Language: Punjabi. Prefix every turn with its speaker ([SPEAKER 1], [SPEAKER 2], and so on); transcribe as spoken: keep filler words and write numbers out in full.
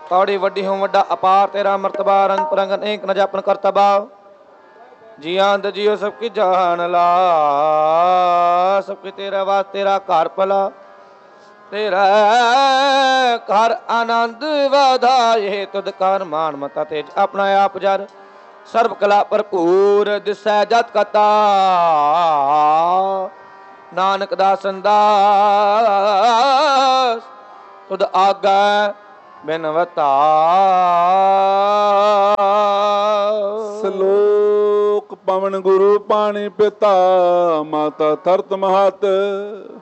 [SPEAKER 1] ਤੌੜੀ ਵੱਡੀ ਹੋਂ ਵੱਡਾ ਅਪਾਰ ਤੇਰਾ ਮਰਤਬਾ ਰੰਗ ਪਰੰਗ ਅਨੇਕ ਨ ਜਾਪਨ ਕਰਤਬਾ ਜੀਆਂ ਦ ਜੀਓ ਸਭ ਕੀ ਜਾਣ ਲਾ ਸਭ ਕੀ ਤੇਰਾ ਵਾਸ ਤੇਰਾ ਘਰ ਭਲਾ ਤੇਰਾ ਘਰ ਆਨੰਦ ਵਧਾਏ ਤੁਧ ਕਰ ਮਾਨ ਮਤਾ ਤੇਜ ਆਪਣਾ ਆਪ ਜਰ ਸਰਬ ਕਲਾ ਭਰਪੂਰ ਦਿਸੈ ਜਤ ਕਤਾ ਨਾਨਕ ਦਾ ਸੰਦਾਸ ਤੁਧ ਆਗੈ ਬਿਨਵਤਾ।
[SPEAKER 2] ਸਲੋਕ ਪਵਨ ਗੁਰੂ ਪਾਣੀ ਪਿਤਾ ਮਾਤਾ ਧਰਤ ਮਹਤ